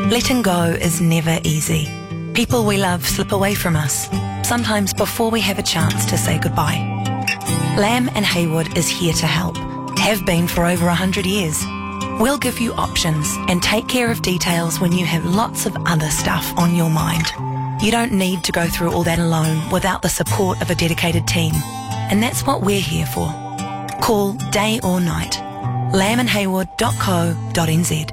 Letting go is never easy. People we love slip away from us, sometimes before we have a chance to say goodbye. Lamb and Haywood is here to help, have been for over 100 years. We'll give you options and take care of details when you have lots of other stuff on your mind. You don't need to go through all that alone without the support of a dedicated team, and that's what we're here for. Call day or night. lambandhaywood.co.nz.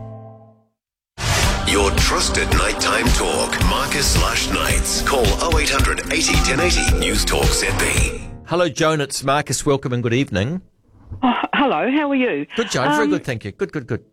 Your trusted nighttime talk. Marcus/Knights. Call 0800 80 1080. News Talk ZB. Hello, Joan. It's Marcus. Welcome and good evening. Oh, hello, how are you? Good, Joan. Very good, thank you. Good. Good.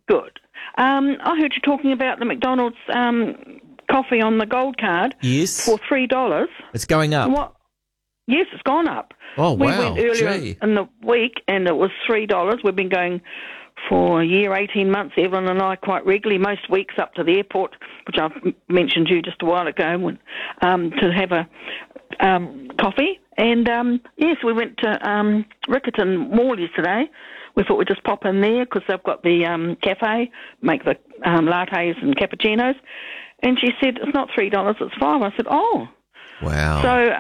I heard you talking about the McDonald's coffee on the gold card. Yes. For $3. It's going up. What? Yes, it's gone up. Oh, we wow. went earlier in the week and it was $3. We've been going for a year, 18 months, Evelyn and I, quite regularly, most weeks up to the airport, which I've mentioned to you just a while ago, when, to have a coffee. And, yes, we went to Riccarton Mall yesterday. We thought we'd just pop in there because they've got the cafe, make the lattes and cappuccinos. And she said, it's not $3, it's $5. I said, oh. Wow. So,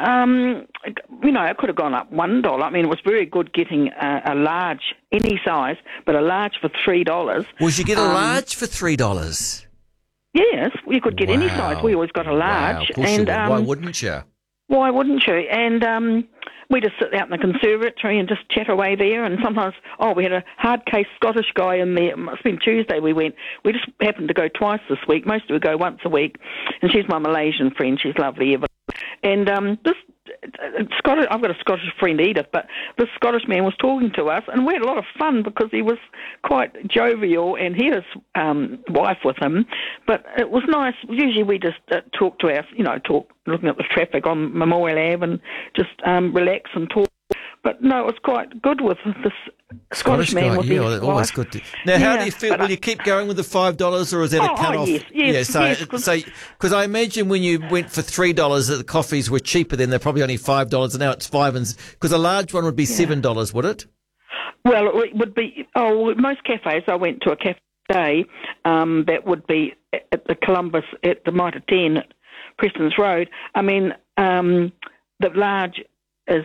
it could have gone up $1. I mean, it was very good getting a large, any size, but a large for $3. Well, you get a large for $3? Yes, you could get any size. We always got a large. Wow, and why wouldn't you? Why wouldn't you? And we just sit out in the conservatory and just chat away there. And sometimes, we had a hard case Scottish guy in there. It must have been Tuesday we went. We just happened to go twice this week. Most of us go once a week. And she's my Malaysian friend. She's lovely, Eva. And this Scottish, I've got a Scottish friend, Edith, but this Scottish man was talking to us, and we had a lot of fun because he was quite jovial, and he had his wife with him. But it was nice. Usually we just talk to our, looking at the traffic on Memorial Ave and just relax and talk. But no, it was quite good with this Scottish man. Guy, with always good. Now, how do you feel? Will you keep going with the $5, or is that a cut-off? Yes. Because I imagine when you went for $3, that the coffees were cheaper then. They're probably only $5, and now it's $5. Because a large one would be $7, would it? Well, it would be. Most cafes. I went to a cafe that would be at the Columbus at the Mitre 10 at Preston's Road. I mean, the large is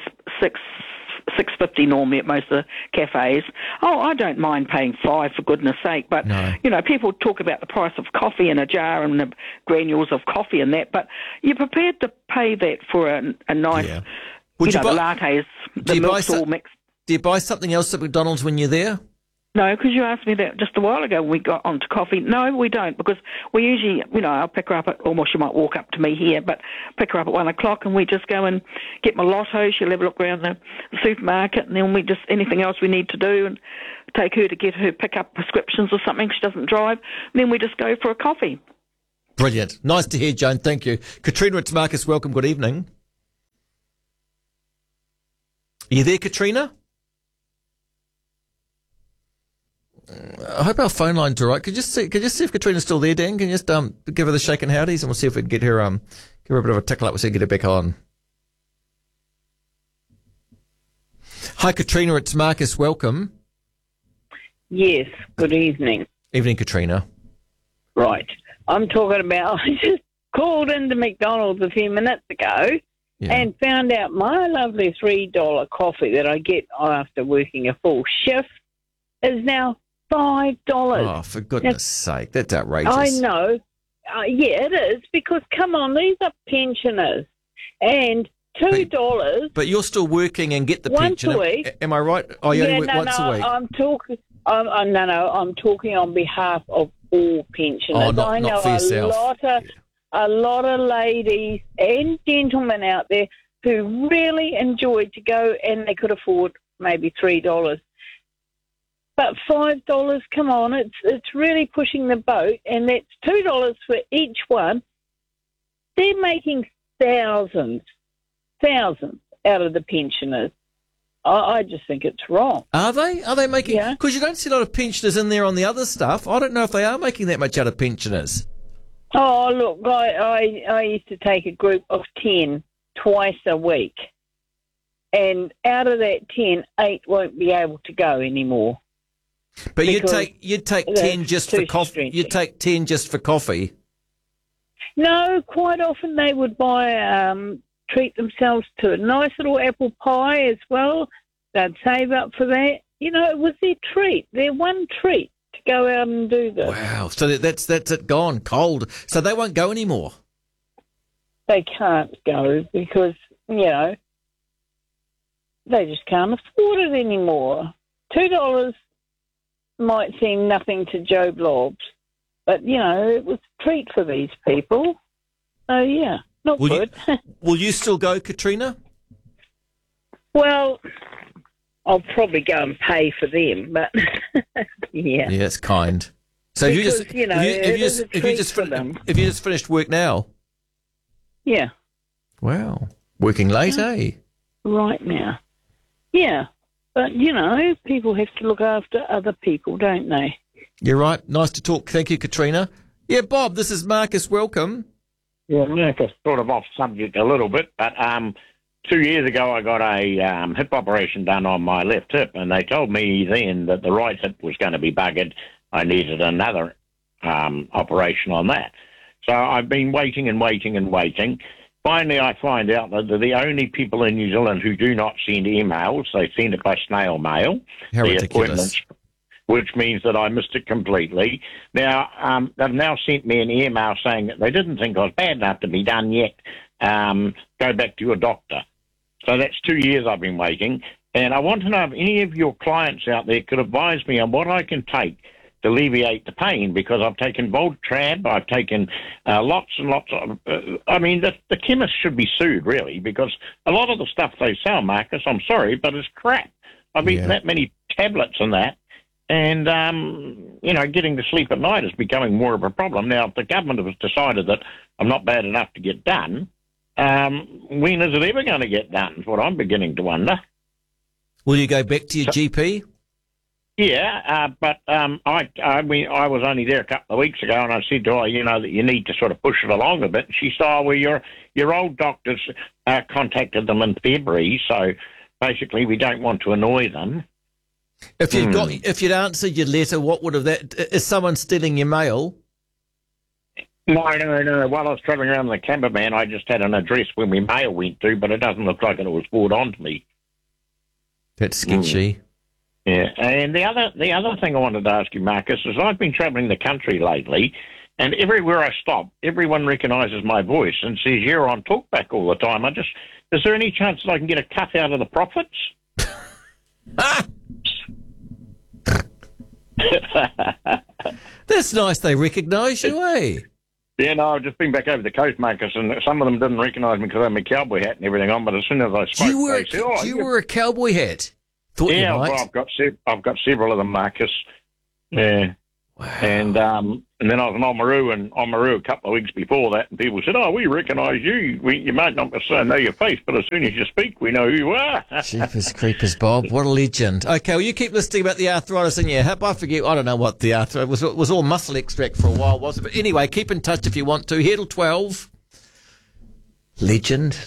$6.50 normally at most of the cafes. I don't mind paying $5 for goodness sake, but people talk about the price of coffee in a jar and the granules of coffee and that, but you're prepared to pay that for a nice, the lattes, the milk's all mixed. Do you buy something else at McDonald's when you're there? No, because you asked me that just a while ago when we got onto coffee. No, we don't, because we usually, I'll pick her up at, almost she might walk up to me here, but pick her up at 1 o'clock and we just go and get my lotto. She'll have a look around the supermarket, and then we just, anything else we need to do, and take her to get her pick up prescriptions or something. She doesn't drive. And then we just go for a coffee. Brilliant. Nice to hear, Joan. Thank you. Katrina, it's Marcus. Welcome. Good evening. Are you there, Katrina? I hope our phone line's all right. Could you see if Katrina's still there, Dan? Can you just give her the shake and howdies, and we'll see if we can get her give her a bit of a tickle up. We'll see if we can get her back on. Hi, Katrina. It's Marcus. Welcome. Yes. Good evening. Evening, Katrina. Right. I'm talking about. I just called into McDonald's a few minutes ago and found out my lovely $3 coffee that I get after working a full shift is now $5. Oh, for goodness sake. That's outrageous. I know. It is, because, come on, these are pensioners. And $2... But you're still working and get the pension. Once a week. Am I right? Oh, you only work once a week. I'm talking on behalf of all pensioners. Oh, not for yourself. A lot of ladies and gentlemen out there who really enjoyed to go, and they could afford maybe $3. But $5, come on, it's really pushing the boat, and that's $2 for each one. They're making thousands out of the pensioners. I just think it's wrong. Are they? Are they making... Because you don't see a lot of pensioners in there on the other stuff. I don't know if they are making that much out of pensioners. Oh, look, I used to take a group of 10 twice a week. And out of that 10, 8 won't be able to go anymore. But you'd take 10 just for coffee. You'd take 10 just for coffee. No, quite often they would treat themselves to a nice little apple pie as well. They'd save up for that. You know, it was their treat, their one treat to go out and do this. Wow. So that's it gone, cold. So they won't go anymore. They can't go because, you know, they just can't afford it anymore. $2 might seem nothing to Joe Blobs, but, you know, it was a treat for these people. So, yeah, not good. Will you still go, Katrina? Well, I'll probably go and pay for them, but, yeah. Yeah, it's kind. So because, if you just finished work now? Yeah. Wow. Working late, eh? Right now. Yeah. But, you know, people have to look after other people, don't they? You're right. Nice to talk. Thank you, Katrina. Yeah, Bob, this is Marcus. Welcome. Yeah, Marcus, sort of off subject a little bit, but 2 years ago I got a hip operation done on my left hip, and they told me then that the right hip was going to be buggered. I needed another operation on that. So I've been waiting and waiting and waiting. Finally, I find out that they're the only people in New Zealand who do not send emails. They send it by snail mail. How the ridiculous. Appointments, which means that I missed it completely. Now, they've now sent me an email saying that they didn't think I was bad enough to be done yet. Go back to your doctor. So that's 2 years I've been waiting. And I want to know if any of your clients out there could advise me on what I can take to alleviate the pain, because I've taken Voltrab, I've taken lots and lots of... the chemists should be sued, really, because a lot of the stuff they sell, Marcus, I'm sorry, but it's crap. I've eaten that many tablets and that, and, getting to sleep at night is becoming more of a problem. Now, if the government has decided that I'm not bad enough to get done, when is it ever going to get done is what I'm beginning to wonder. Will you go back to your GP? Yeah, but I was only there a couple of weeks ago, and I said to her, that you need to sort of push it along a bit. And she said, well, your old doctors contacted them in February, so basically we don't want to annoy them. If you'd answered your letter, what would have that? Is someone stealing your mail? No. While I was travelling around in the camper van, I just had an address where my mail went to, but it doesn't look like it was forwarded on to me. That's sketchy. Yeah, and the other thing I wanted to ask you, Marcus, is I've been travelling the country lately, and everywhere I stop, everyone recognises my voice and says, you're on talkback all the time. Is there any chance that I can get a cut out of the profits? That's nice they recognise you, eh? Yeah, no, I've just been back over the coast, Marcus, and some of them didn't recognise me because I had my cowboy hat and everything on, but as soon as I spoke, they said, do you wear a cowboy hat? Thought you might. Well, I've got several of them, Marcus. Yeah. Wow. And then I was in Oamaru a couple of weeks before that, and people said, we recognise you. You might not know your face, but as soon as you speak, we know who you are. Jeepers creepers, Bob. What a legend. Okay, well, you keep listening about the arthritis in your hip. I forget, I don't know what the arthritis was. It was all muscle extract for a while, wasn't it? But anyway, keep in touch if you want to. Heddle 12. Legend,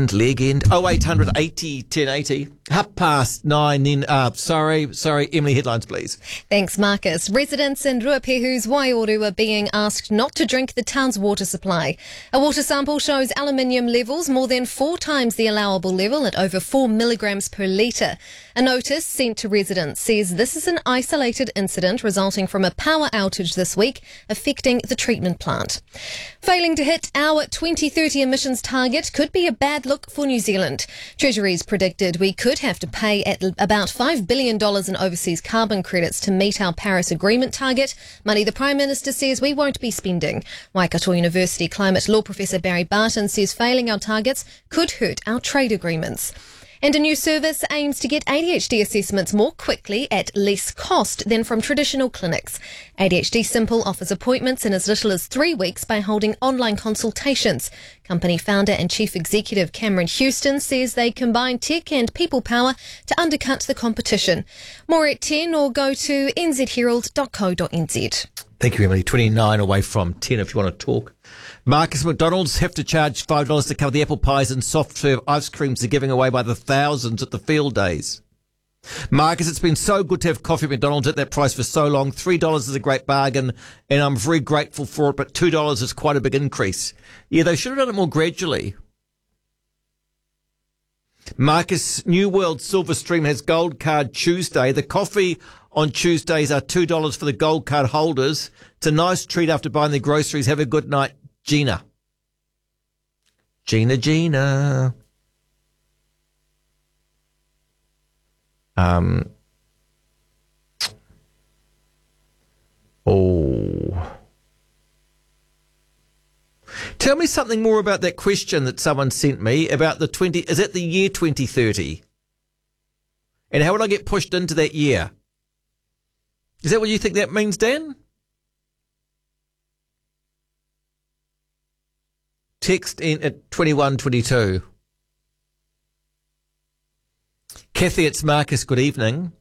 0800 80 1080. 9:30 then, sorry, Emily, headlines please. Thanks, Marcus. Residents in Ruapehu's Waioru are being asked not to drink the town's water supply. A water sample shows aluminium levels more than 4 times the allowable level at over 4 milligrams per litre. A notice sent to residents says this is an isolated incident resulting from a power outage this week affecting the treatment plant. Failing to hit our 2030 emissions target could be a bad look for New Zealand. Treasury's predicted we could have to pay at about $5 billion in overseas carbon credits to meet our Paris Agreement target, money the Prime Minister says we won't be spending. Waikato University climate law professor Barry Barton says failing our targets could hurt our trade agreements. And a new service aims to get ADHD assessments more quickly at less cost than from traditional clinics. ADHD Simple offers appointments in as little as 3 weeks by holding online consultations. Company founder and chief executive Cameron Houston says they combine tech and people power to undercut the competition. More at 10 or go to nzherald.co.nz. Thank you, Emily. 29 away from 10 if you want to talk. Marcus, McDonald's have to charge $5 to cover the apple pies and soft serve ice creams they're giving away by the thousands at the field days. Marcus, it's been so good to have coffee at McDonald's at that price for so long. $3 is a great bargain, and I'm very grateful for it, but $2 is quite a big increase. Yeah, they should have done it more gradually. Marcus, New World Silver Stream has Gold Card Tuesday. The coffee on Tuesdays are $2 for the Gold Card holders. It's a nice treat after buying their groceries. Have a good night, Gina. Gina. Tell me something more about that question that someone sent me about is it the year 2030? And how would I get pushed into that year? Is that what you think that means, Dan? Text in at 2122. Kathy, it's Marcus. Good evening.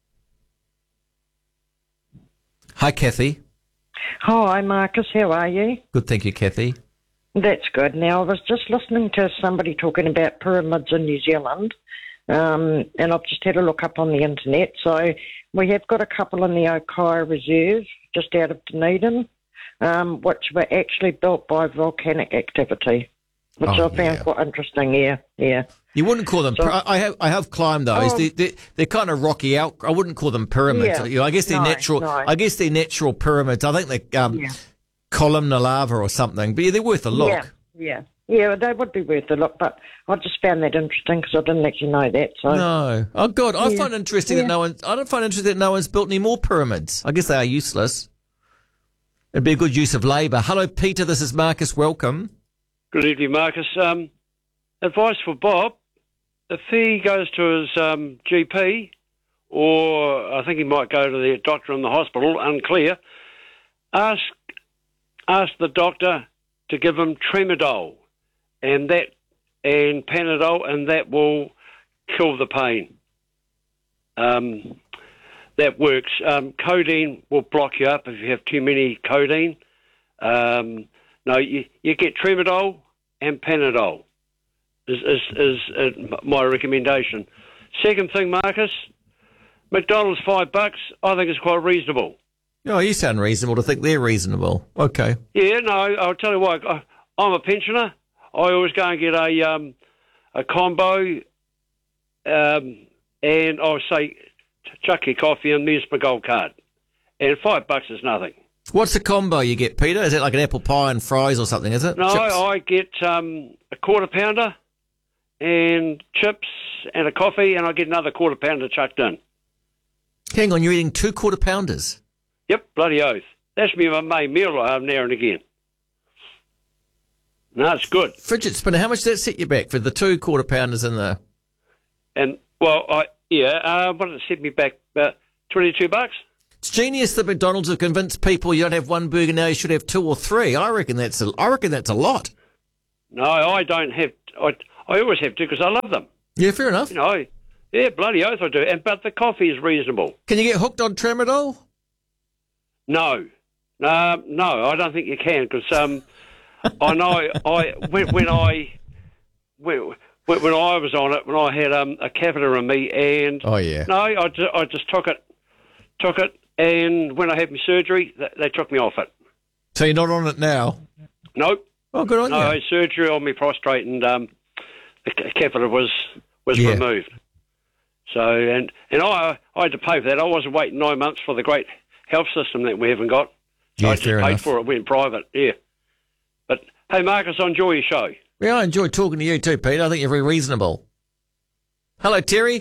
Hi, Kathy. Hi, Marcus. How are you? Good, thank you, Kathy. That's good. Now, I was just listening to somebody talking about pyramids in New Zealand, and I've just had a look up on the internet. So we have got a couple in the Okaia Reserve, just out of Dunedin, which were actually built by volcanic activity, which I found quite interesting. Yeah. You wouldn't call them. So, I have climbed those. They're kind of rocky out. I wouldn't call them pyramids. Yeah. I guess they're natural. No. I guess they're natural pyramids. I think they're columnar lava or something. But yeah, they're worth a look. Yeah, they would be worth a look. But I just found that interesting because I didn't actually know that. So no. Oh God, I find it interesting that no one. I don't find it interesting that no one's built any more pyramids. I guess they are useless. It'd be a good use of labour. Hello, Peter. This is Marcus. Welcome. Good evening, Marcus. Advice for Bob. If he goes to his GP, or I think he might go to the doctor in the hospital, unclear, ask the doctor to give him Tramadol and Panadol, and that will kill the pain. That works. Codeine will block you up if you have too many codeine. No, you get Tramadol and Panadol. Is my recommendation. Second thing, Marcus, McDonald's $5. I think it's quite reasonable. Oh, you sound reasonable to think they're reasonable. Okay. Yeah, no, I'll tell you what. I'm a pensioner. I always go and get a combo, and I'll say chuck your coffee and there's my gold card, and $5 is nothing. What's the combo you get, Peter? Is it like an apple pie and fries or something? Is it? No, chips? I get a quarter pounder and chips and a coffee, and I get another quarter pounder chucked in. Hang on, you're eating 2 quarter pounders? Yep, bloody oath. That's me my main meal now and again. No, it's good. Fidget spinner, how much does that set you back for the 2 quarter pounders in there? And, well, what did it set me back? About $22? It's genius that McDonald's have convinced people you don't have one burger now, you should have 2 or 3. I reckon that's a lot. No, I don't have. I always have to because I love them. Yeah, fair enough. Yeah, bloody oath I do. But the coffee is reasonable. Can you get hooked on Tramadol? No, I don't think you can because I know when I was on it, when I had a catheter in me, and I just took it, and when I had my surgery, they took me off it. So you're not on it now? Nope. Oh, good on you. No, I had surgery on my prostate, and the catheter was removed. So and I had to pay for that. I wasn't waiting 9 months for the great health system that we haven't got. So I just paid for it, went private. Yeah. But hey, Marcus, I enjoy your show. Yeah, I enjoy talking to you too, Pete. I think you're very reasonable. Hello, Terry.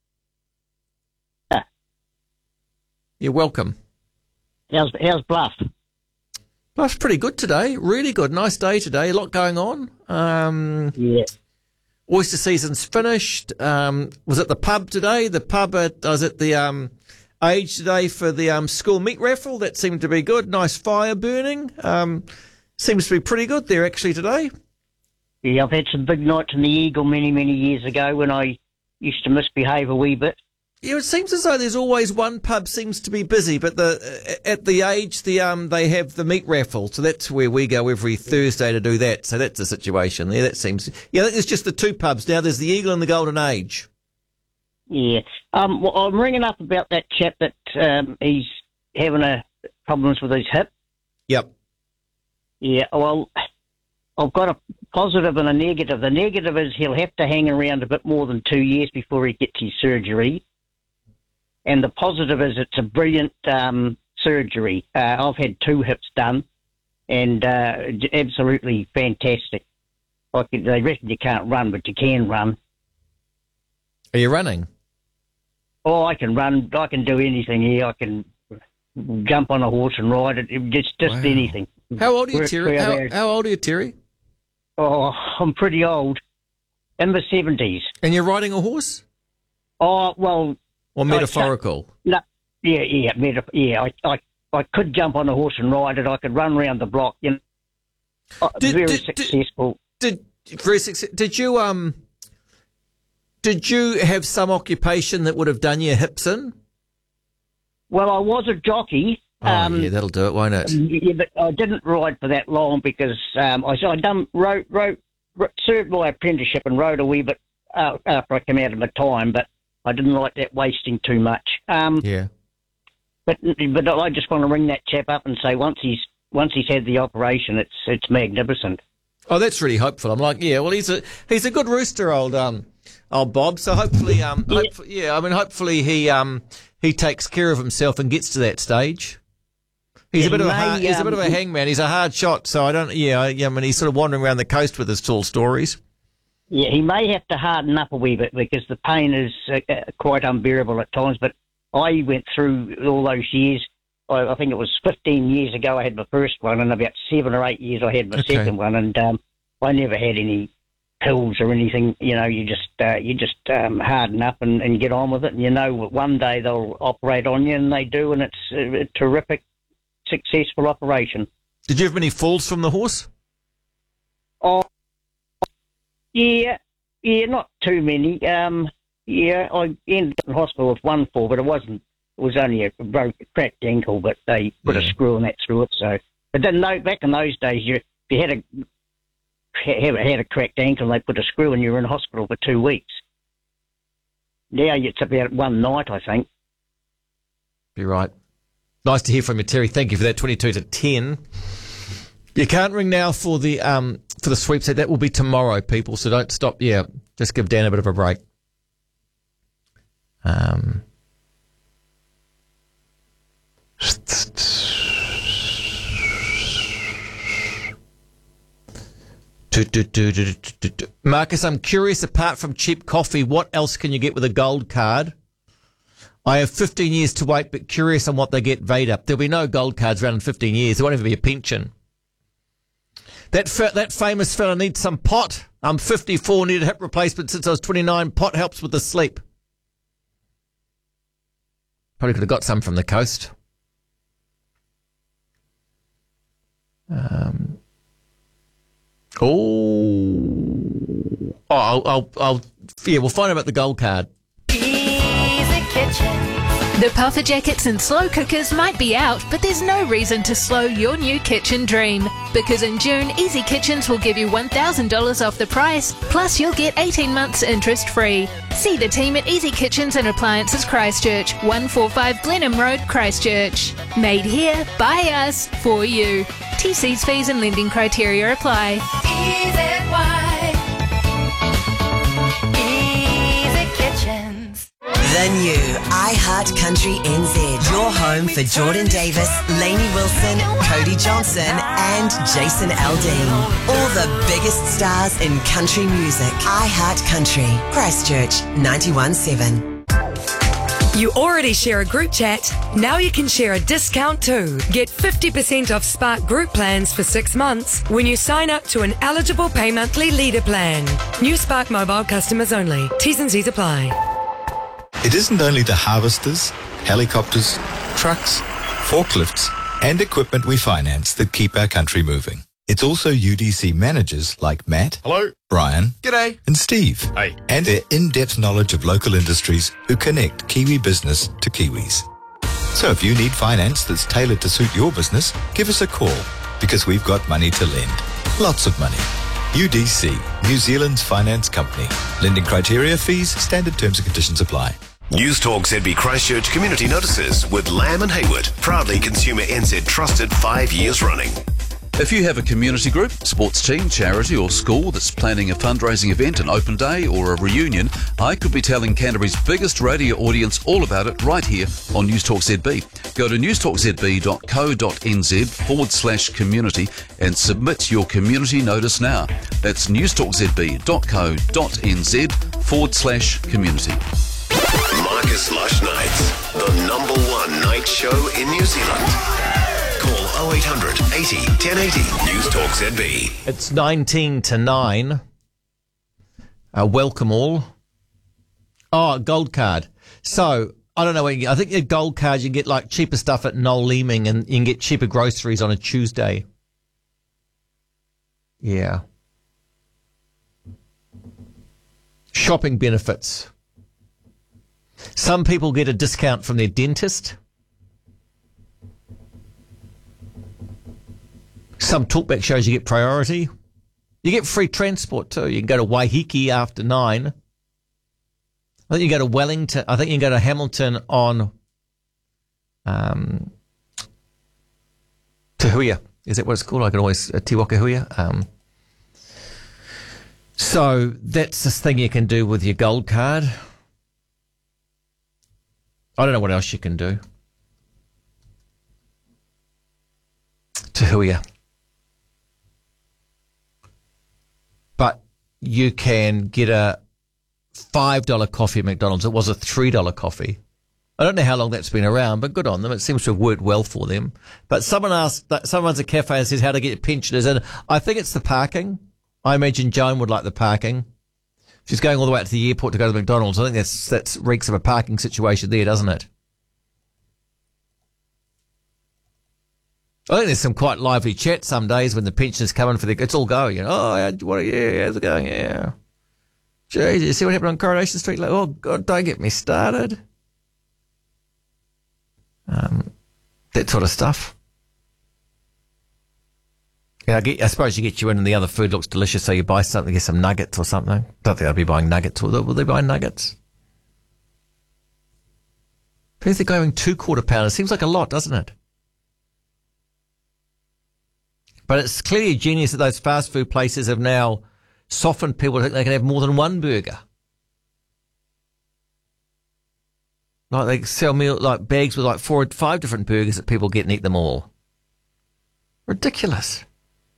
You're welcome. How's Bluff? Bluff's pretty good today. Really good. Nice day today. A lot going on. Yeah. Oyster season's finished. Was at the pub today. The pub was at the Age today for the school meat raffle. That seemed to be good. Nice fire burning. Seems to be pretty good there actually today. Yeah, I've had some big nights in the Eagle many, many years ago when I used to misbehave a wee bit. Yeah, it seems as though there's always one pub seems to be busy, but at the Age, they have the meat raffle, so that's where we go every Thursday to do that. So that's the situation there. That seems, I think there's just the 2 pubs now. There's the Eagle and the Golden Age. Yeah. Well, I'm ringing up about that chap that he's having problems with his hip. Yep. Yeah, well, I've got a positive and a negative. The negative is he'll have to hang around a bit more than 2 years before he gets his surgery. And the positive is it's a brilliant surgery. I've had 2 hips done, and absolutely fantastic. They reckon you can't run, but you can run. Are you running? Oh, I can run. I can do anything here. I can jump on a horse and ride it. Just anything. How old are you, Terry? How old are you, Terry? Oh, I'm pretty old. In the 70s. And you're riding a horse? Oh, well... Or metaphorical? No, yeah. I could jump on a horse and ride it. I could run around the block. You know, very successful. Did you have some occupation that would have done your hips in? Well, I was a jockey. Yeah, that'll do it, won't it? Yeah, but I didn't ride for that long because I served my apprenticeship and rode a wee bit after I came out of my time, but I didn't like that wasting too much. Yeah. But I just want to ring that chap up and say once he's had the operation, it's magnificent. Oh, that's really hopeful. I'm like, yeah, well, he's a good rooster, old Bob. So hopefully, hopefully he takes care of himself and gets to that stage. He's a bit of a hangman. He's a hard shot. So I don't. Yeah, I mean, he's sort of wandering around the coast with his tall stories. Yeah, he may have to harden up a wee bit because the pain is quite unbearable at times. But I went through all those years. I think it was 15 years ago I had my first one, and about 7 or 8 years I had my second one, and I never had any pills or anything. You know, you just harden up and get on with it, and you know one day they'll operate on you, and they do, and it's a terrific, successful operation. Did you have many falls from the horse? Oh, yeah, not too many. Yeah, I ended up in hospital with one fall, but it was only a cracked ankle, but they put a screw and that through it. So, but then back in those days, if you had a cracked ankle, they put a screw and you were in hospital for 2 weeks. Now it's about one night, I think. You're right. Nice to hear from you, Terry. Thank you for that. 22 to 10. You can't ring now for the sweepstakes. That will be tomorrow, people. So don't stop. Yeah, just give Dan a bit of a break. Marcus, I'm curious, apart from cheap coffee, what else can you get with a gold card? I have 15 years to wait, but curious on what they get Vader. There'll be no gold cards around in 15 years. There won't even be a pension. That famous fella needs some pot. I'm 54, need a hip replacement since I was 29. Pot helps with the sleep. Probably could have got some from the coast. We'll find out about the gold card. Easy Kitchen. The puffer jackets and slow cookers might be out, but there's no reason to slow your new kitchen dream. Because in June, Easy Kitchens will give you $1,000 off the price, plus you'll get 18 months interest free. See the team at Easy Kitchens and Appliances Christchurch, 145 Glenham Road, Christchurch. Made here, by us, for you. TC's fees and lending criteria apply. Easy Kitchens. The new iHeart Country NZ. Your home for Jordan Davis, Lainey Wilson, Cody Johnson and Jason Aldean. All the biggest stars in country music. iHeart Country. Christchurch 91.7. You already share a group chat. Now you can share a discount too. Get 50% off Spark group plans for 6 months when you sign up to an eligible pay monthly leader plan. New Spark mobile customers only. T's and C's apply. It isn't only the harvesters, helicopters, trucks, forklifts, and equipment we finance that keep our country moving. It's also UDC managers like Matt, hello, Brian, g'day, and Steve, hey, and their in-depth knowledge of local industries who connect Kiwi business to Kiwis. So if you need finance that's tailored to suit your business, give us a call because we've got money to lend. Lots of money. UDC, New Zealand's finance company. Lending criteria, fees, standard terms and conditions apply. News Talk ZB Christchurch Community Notices with Lamb and Hayward. Proudly Consumer NZ trusted 5 years running. If you have a community group, sports team, charity or school that's planning a fundraising event, an open day or a reunion, I could be telling Canterbury's biggest radio audience all about it right here on News Talk ZB. Go to newstalkzb.co.nz/community and submit your community notice now. That's newstalkzb.co.nz/community. Marcus Lush Nights, the #1 night show in New Zealand. Call 0800 80 1080 News Talk ZB. It's 19 to 9. Welcome all. Oh, gold card. So, I don't know what you get. I think your gold card, you can get like cheaper stuff at Noel Leeming and you can get cheaper groceries on a Tuesday. Yeah. Shopping benefits. Some people get a discount from their dentist. Some talkback shows you get priority. You get free transport too. You can go to Waiheke after 9. I think you go to Wellington. I think you can go to Hamilton on Te Huia. Is that what it's called? I can always Te Waka Huia. So that's this thing you can do with your gold card. I don't know what else you can do. Te Huia. But you can get a $5 coffee at McDonald's. It was a $3 coffee. I don't know how long that's been around, but good on them. It seems to have worked well for them. But someone's a cafe and says how to get pensioners in. I think it's the parking. I imagine Joan would like the parking. She's going all the way out to the airport to go to McDonald's. I think that's reeks of a parking situation there, doesn't it? I think there's some quite lively chat some days when the pensioners come in for it's all go, you know. Oh, how's it going? Yeah. Jeez, you see what happened on Coronation Street? Like, oh, God, don't get me started. That sort of stuff. Yeah, I suppose you get you in and the other food looks delicious, so you buy something, get some nuggets or something. Don't think I'd be buying nuggets. Will they buy nuggets? I think they're going 2 quarter pounders. Seems like a lot, doesn't it? But it's clearly a genius that those fast food places have now softened people to think they can have more than one burger. Like they sell like bags with like 4 or 5 different burgers that people get and eat them all. Ridiculous.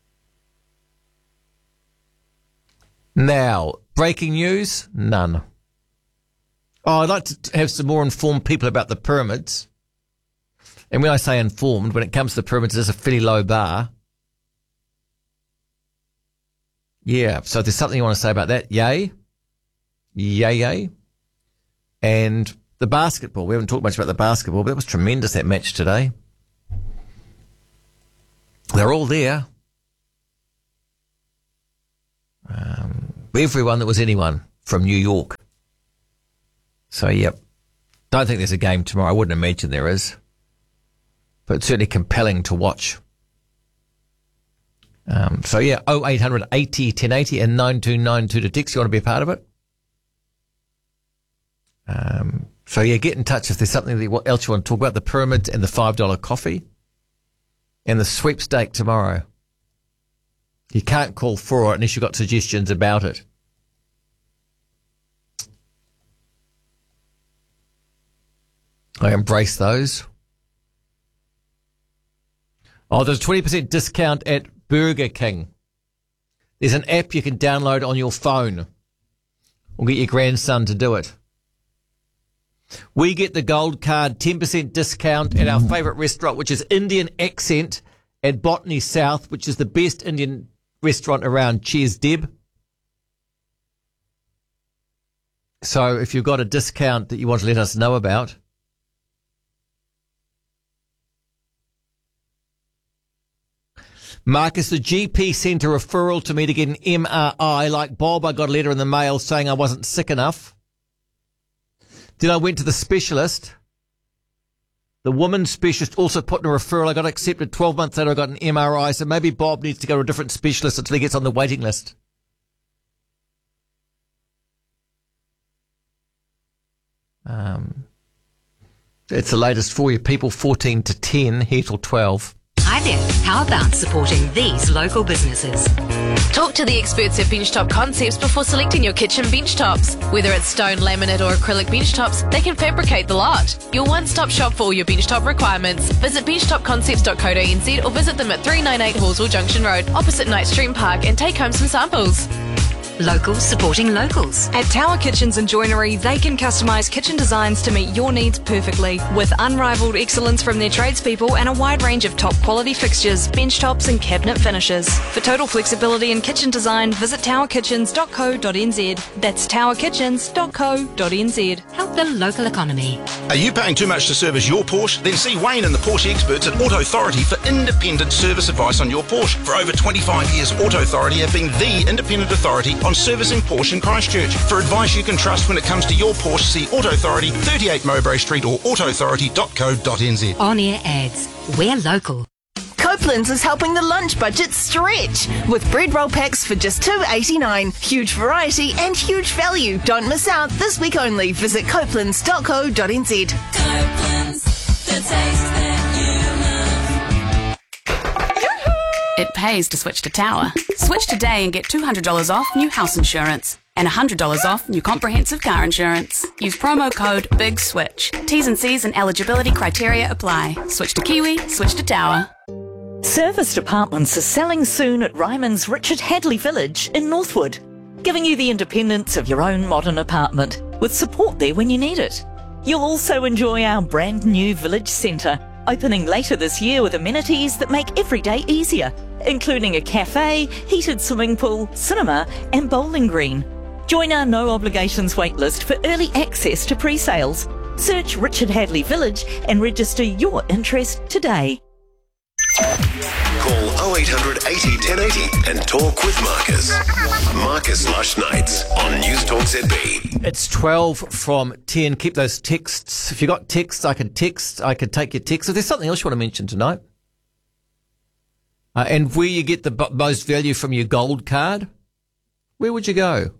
Now, breaking news? None. Oh, I'd like to have some more informed people about the pyramids. And when I say informed, when it comes to the pyramids, there's a fairly low bar. Yeah, so if there's something you want to say about that, yay. Yay. And the basketball. We haven't talked much about the basketball, but it was tremendous, that match today. They're all there. Everyone that was anyone from New York. So, yep. Don't think there's a game tomorrow. I wouldn't imagine there is. But it's certainly compelling to watch. So, yeah, 0800 80 1080 and 9292 to text. You want to be a part of it? So, yeah, get in touch if there's something else you want to talk about. The pyramids and the $5 coffee. And the sweepstake tomorrow. You can't call for it unless you've got suggestions about it. I embrace those. Oh, there's a 20% discount at Burger King. There's an app you can download on your phone. Or get your grandson to do it. We get the gold card 10% discount at our favourite restaurant, which is Indian Accent at Botany South, which is the best Indian restaurant around. Cheers, Deb. So if you've got a discount that you want to let us know about. Marcus, the GP sent a referral to me to get an MRI. Like Bob, I got a letter in the mail saying I wasn't sick enough. Then I went to the specialist. The woman specialist also put in a referral. I got accepted 12 months later. I got an MRI. So maybe Bob needs to go to a different specialist until he gets on the waiting list. It's the latest for you people, 14 to 10, here till 12. Hi there. How about supporting these local businesses? Talk to the experts at Benchtop Concepts before selecting your kitchen bench tops. Whether it's stone, laminate or acrylic bench tops, they can fabricate the lot. Your one-stop shop for all your bench top requirements. Visit benchtopconcepts.co.nz or visit them at 398 Hallsville Junction Road, opposite Night Stream Park, and take home some samples. Locals supporting locals. At Tower Kitchens and Joinery, they can customise kitchen designs to meet your needs perfectly. With unrivalled excellence from their tradespeople and a wide range of top quality fixtures, bench tops and cabinet finishes. For total flexibility in kitchen design, visit towerkitchens.co.nz. That's towerkitchens.co.nz. Help the local economy. Are you paying too much to service your Porsche? Then see Wayne and the Porsche experts at Auto Authority for independent service advice on your Porsche. For over 25 years, Auto Authority have been the independent authority on servicing Porsche in Christchurch. For advice you can trust when it comes to your Porsche, see Auto Authority, 38 Mowbray Street or autoauthority.co.nz. On-air ads. We're local. Copeland's is helping the lunch budget stretch with bread roll packs for just $2.89. Huge variety and huge value. Don't miss out this week only. Visit copelands.co.nz. Copeland's, the taste that you love. It pays to switch to Tower. Switch today and get $200 off new house insurance and $100 off new comprehensive car insurance. Use promo code BIGSWITCH. T's and C's and eligibility criteria apply. Switch to Kiwi, switch to Tower. Serviced apartments are selling soon at Ryman's Richard Hadley Village in Northwood, giving you the independence of your own modern apartment with support there when you need it. You'll also enjoy our brand new village centre, opening later this year with amenities that make every day easier, including a cafe, heated swimming pool, cinema and bowling green. Join our no obligations waitlist for early access to pre-sales. Search Richard Hadley Village and register your interest today. Call 0800 80 1080 and talk with Marcus. Marcus Lush Nights on News Talk ZB. It's 12 from 10. Keep those texts. If you got texts, I can text. I can take your text. If there's something else you want to mention tonight, and where you get the most value from your gold card, where would you go?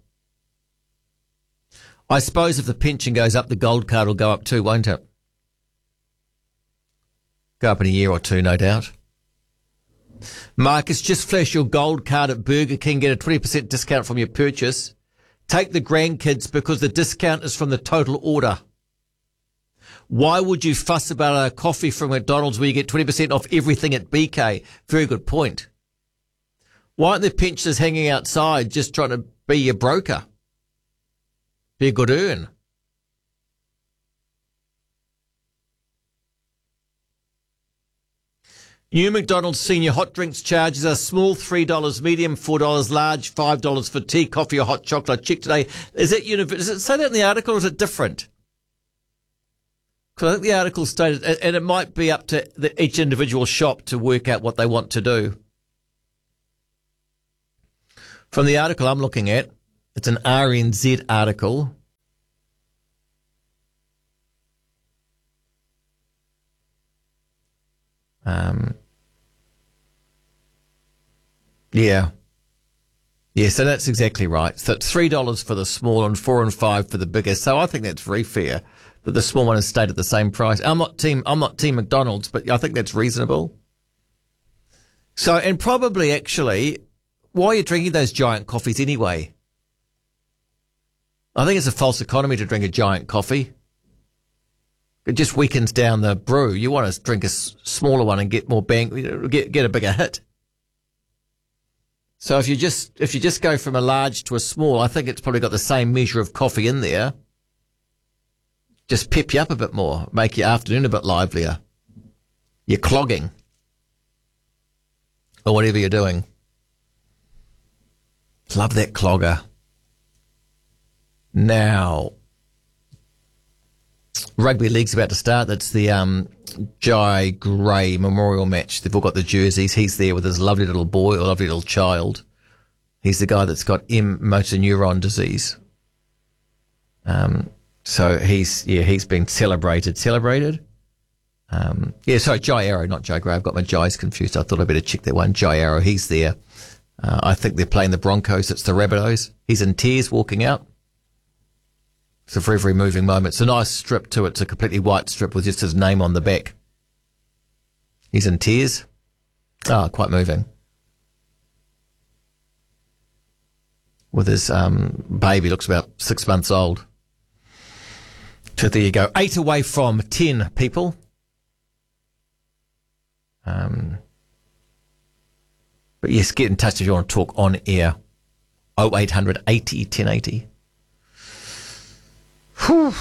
I suppose if the pension goes up, the gold card will go up too, won't it? Go up in a year or two, no doubt. Marcus, just flash your gold card at Burger King, get a 20% discount from your purchase. Take the grandkids because the discount is from the total order. Why would you fuss about a coffee from McDonald's where you get 20% off everything at BK? Very good point. Why aren't the pensioners hanging outside just trying to be your broker? Be a good earn. New McDonald's senior hot drinks charges are small $3, medium $4, large $5 for tea, coffee or hot chocolate. Check today. Does it say that in the article or is it different? Because I think the article stated, and it might be up to each individual shop to work out what they want to do. From the article I'm looking at, it's an RNZ article. Yeah, so that's exactly right. So it's $3 for the small and $4 and $5 for the biggest. So I think that's very fair that the small one has stayed at the same price. I'm not team McDonald's, but I think that's reasonable. So, and probably actually, why are you drinking those giant coffees anyway? I think it's a false economy to drink a giant coffee. It just weakens down the brew. You want to drink a smaller one and get more bang, get a bigger hit. So if you just go from a large to a small, I think it's probably got the same measure of coffee in there. Just pep you up a bit more, make your afternoon a bit livelier. You're clogging. Or whatever you're doing. Love that clogger. Now, rugby league's about to start. That's the Jai Gray Memorial match. They've all got the jerseys. He's there with his lovely little boy or lovely little child. He's the guy that's got motor neuron disease. So he's been celebrated. Sorry, Jai Arrow, not Jai Gray. I've got my Jais confused. I thought I'd better check that one. Jai Arrow, he's there. I think they're playing the Broncos. It's the Rabbitohs. He's in tears walking out. It's a very, very moving moment. It's a nice strip too. It's a completely white strip with just his name on the back. He's in tears. Quite moving. With his baby, looks about 6 months old. So there you go. 8 away from 10 people. But yes, get in touch if you want to talk on air. 0800 80 1080. Whew.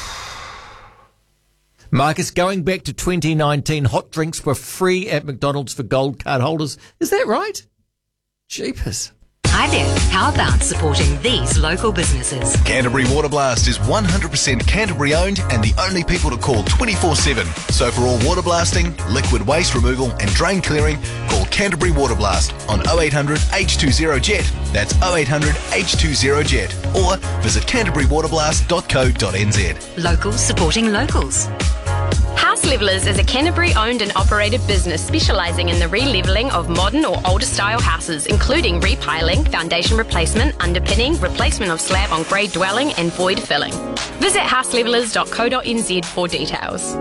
Marcus, going back to 2019, hot drinks were free at McDonald's for Gold Card holders. Is that right? Jeepers. Hi there. How about supporting these local businesses? Canterbury Water Blast is 100% Canterbury owned and the only people to call 24/7. So for all water blasting, liquid waste removal and drain clearing, call Canterbury Water Blast on 0800 H20JET. That's 0800 H20JET. Or visit canterburywaterblast.co.nz. Locals supporting locals. House Levelers is a Canterbury-owned and operated business specialising in the re-levelling of modern or older-style houses, including repiling, foundation replacement, underpinning, replacement of slab on grade dwelling and void filling. Visit houselevelers.co.nz for details.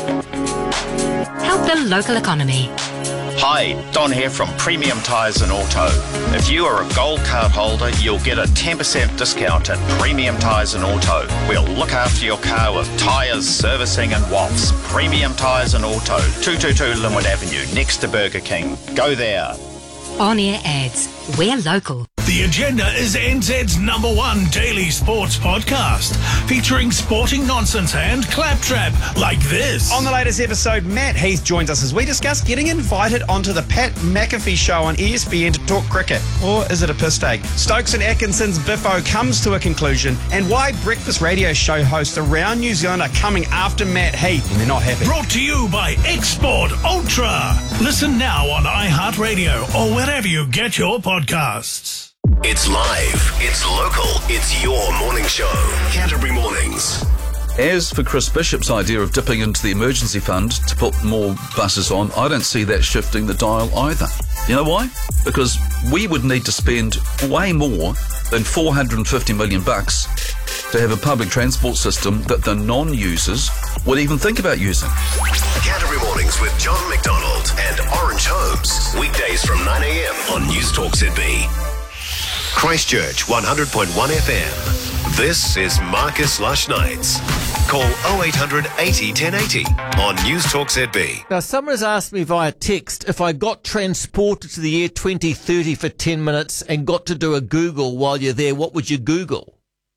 Help the local economy. Hi, Don here from Premium Tyres and Auto. If you are a Gold Card holder, you'll get a 10% discount at Premium Tyres and Auto. We'll look after your car with tyres, servicing and wafts. Premium Tyres and Auto, 222 Linwood Avenue, next to Burger King. Go there. On-air ads. We're local. The Agenda is NZ's #1 daily sports podcast, featuring sporting nonsense and claptrap like this. On the latest episode, Matt Heath joins us as we discuss getting invited onto the Pat McAfee show on ESPN to talk cricket. Or is it a piss take? Stokes and Atkinson's Biffo comes to a conclusion, and why breakfast radio show hosts around New Zealand are coming after Matt Heath and they're not happy. Brought to you by Export Ultra. Listen now on iHeartRadio or wherever you get your podcasts. It's live, it's local, it's your morning show. Canterbury Mornings. As for Chris Bishop's idea of dipping into the emergency fund to put more buses on, I don't see that shifting the dial either. You know why? Because we would need to spend way more than $450 million to have a public transport system that the non-users would even think about using. Canterbury Mornings with John McDonald and Orange Holmes. Weekdays from 9 a.m. on News Talk ZB. Christchurch 100.1 FM. This is Marcus Lush Nights. Call 0800 80 1080 on News Talk ZB. Now, someone has asked me via text if I got transported to the year 2030 for 10 minutes and got to do a Google while you're there, what would you Google?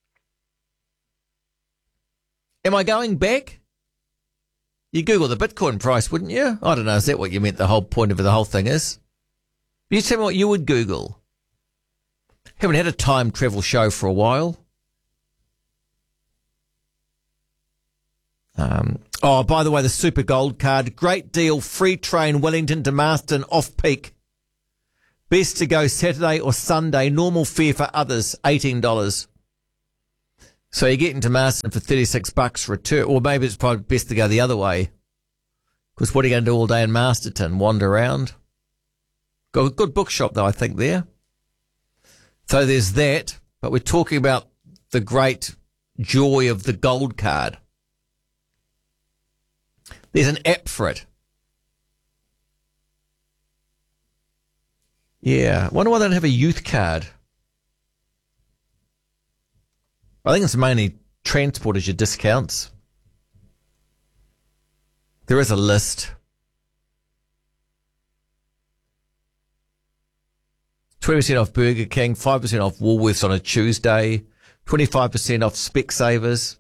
Am I going back? You Google the Bitcoin price, wouldn't you? I don't know. Is that what you meant the whole point of the whole thing is? You tell me what you would Google. Haven't had a time travel show for a while. By the way, the Super Gold Card, great deal, free train Wellington to Marston off peak. Best to go Saturday or Sunday, normal fare for others, $18. So you're getting to Marston for $36 return, or maybe it's probably best to go the other way. Because what are you going to do all day in Masterton? Wander around? Got a good bookshop though, I think, there. So there's that, but we're talking about the great joy of the Gold Card. There's an app for it. Yeah, wonder why they don't have a youth card. I think it's mainly transport as your discounts. There is a list. 20% off Burger King, 5% off Woolworths on a Tuesday, 25% off Specsavers.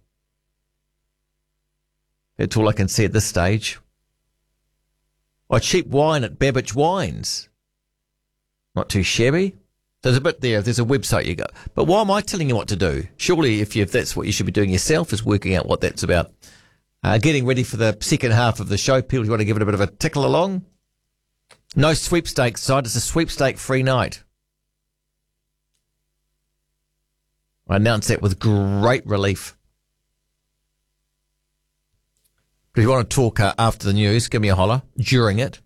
That's all I can see at this stage. Oh, cheap wine at Babbage Wines. Not too shabby. There's a bit there. There's a website you go. But why am I telling you what to do? Surely if that's what you should be doing yourself is working out what that's about. Getting ready for the second half of the show. People who want to give it a bit of a tickle along. No sweepstakes side. It's a sweepstake free night. I announced that with great relief. But if you want to talk after the news, give me a holler during it.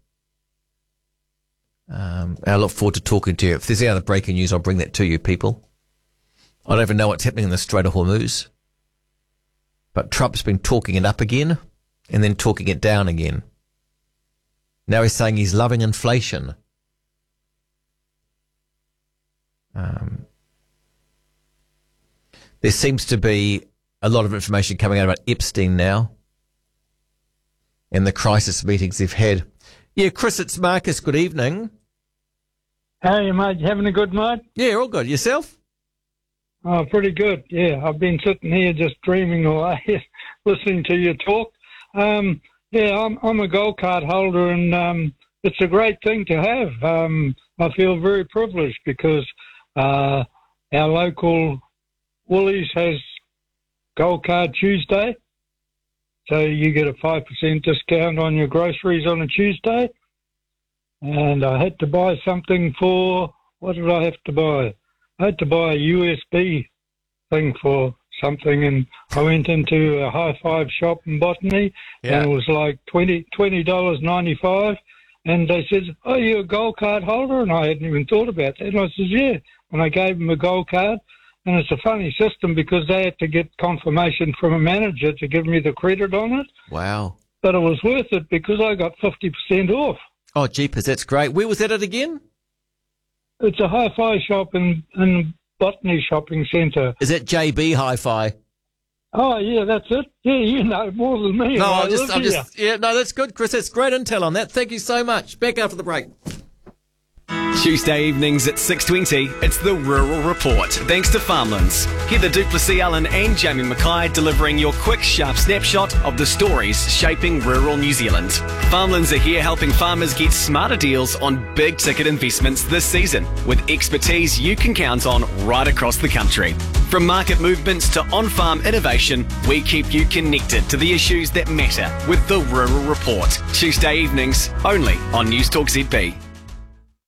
I look forward to talking to you. If there's any other breaking news, I'll bring that to you, people. I don't even know what's happening in the Strait of Hormuz. But Trump's been talking it up again and then talking it down again. Now he's saying he's loving inflation. There seems to be a lot of information coming out about Epstein now and the crisis meetings they've had. Yeah, Chris, it's Marcus. Good evening. Hey, mate. Having a good night? Yeah, all good. Yourself? Oh, pretty good. Yeah, I've been sitting here just dreaming away, listening to you talk. I'm a gold card holder, and it's a great thing to have. I feel very privileged because our local Woolies has Gold Card Tuesday, so you get a 5% discount on your groceries on a Tuesday. And I had to buy something for, what did I have to buy? I had to buy a USB thing for something, and I went into a High Five shop in Botany, and it was like $20.95, and they said, "Oh, you're a gold card holder?" And I hadn't even thought about that. And I said, "Yeah," and I gave them a gold card. And it's a funny system because they had to get confirmation from a manager to give me the credit on it. Wow. But it was worth it because I got 50% off. Oh, jeepers, that's great. Where was that at again? It's a Hi-Fi shop in Botany Shopping Centre. Is that JB Hi-Fi? Oh, yeah, that's it. Yeah, you know more than me. No, that's good, Chris. That's great intel on that. Thank you so much. Back after the break. Tuesday evenings at 6:20, it's the Rural Report, thanks to Farmlands. Heather Duplessis Allen and Jamie Mackay delivering your quick, sharp snapshot of the stories shaping rural New Zealand. Farmlands are here helping farmers get smarter deals on big-ticket investments this season, with expertise you can count on right across the country. From market movements to on-farm innovation, we keep you connected to the issues that matter with the Rural Report. Tuesday evenings, only on News Talk ZB.